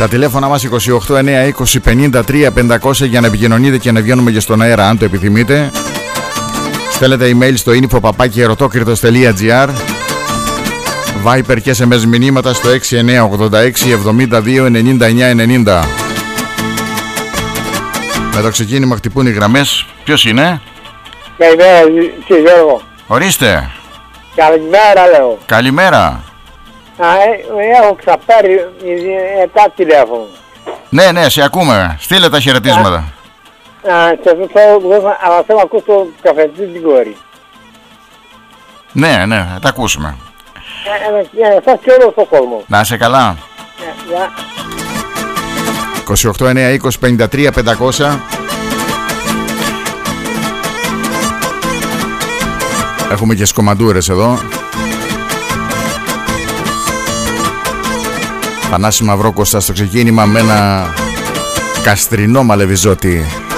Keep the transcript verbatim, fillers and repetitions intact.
Τα τηλέφωνα μας είκοσι οκτώ εννιά είκοσι πενήντα τρία πεντακόσια για να επικοινωνείτε και να βγαίνουμε και στον αέρα αν το επιθυμείτε. Στέλνετε email στο info παπάκι ερωτόκριτος τελεία gr, Viper και ες εμ ες μηνύματα στο έξι εννιά ογδόντα έξι εβδομήντα δύο ενενήντα εννιά ενενήντα. Με το ξεκίνημα χτυπούν οι γραμμές. Ποιος είναι? Καλημέρα κύριε Γιώργο. Ορίστε. Καλημέρα λέω. Καλημέρα. Α, ε, έχω ξαπάρει επτά τηλέφωνο. Ναι, ναι, σε ακούμε. Στείλε τα χαιρετίσματα. Α, σε αυτό αλλά θέλω να ακούσω το καφετζή την κόρη. Ναι, ναι, τα ακούσουμε. Σας και όλο στον κόσμο. Να είσαι καλά. είκοσι οκτώ εννιά είκοσι πενήντα τρία πεντακόσια. Έχουμε και σκομαντούρες εδώ. Θανάση Μαυρόκοστα στο ξεκίνημα με ένα καστρινό μαλεβιζότι.